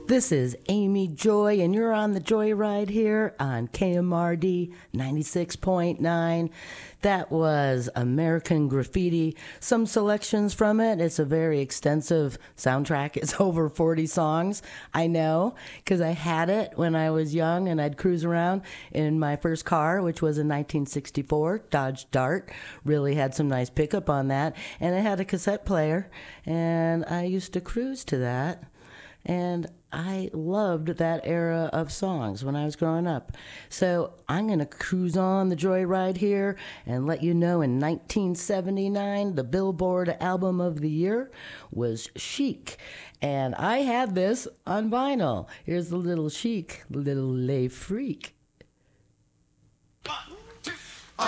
This is Amy Joy, and you're on the Joyride here on KMRD 96.9. That was American Graffiti. Some selections from it. It's a very extensive soundtrack. It's over 40 songs. I know, because I had it when I was young, and I'd cruise around in my first car, which was a 1964 Dodge Dart. Really had some nice pickup on that. And it had a cassette player, and I used to cruise to that. And I loved that era of songs when I was growing up. So I'm going to cruise on the Joyride here and let you know in 1979, the Billboard Album of the Year was Chic. And I had this on vinyl. Here's the little Chic, Little Les Freak.